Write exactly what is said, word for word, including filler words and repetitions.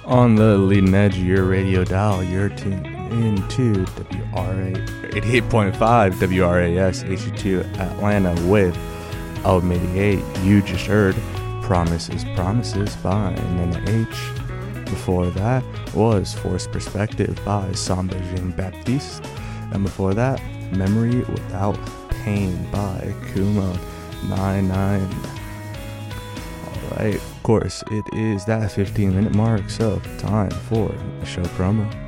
On the leading edge of your radio dial, you're tuned into W R A eighty-eight point five W R A S H two Atlanta with Album eighty-eight. You just heard Promises, Promises by Nana H. Before that was Forced Perspective by Samba Jean Baptiste. And before that, Memory Without Pain by Kuma ninety-nine. Alright, of course, it is that fifteen minute mark, so time for the show promo.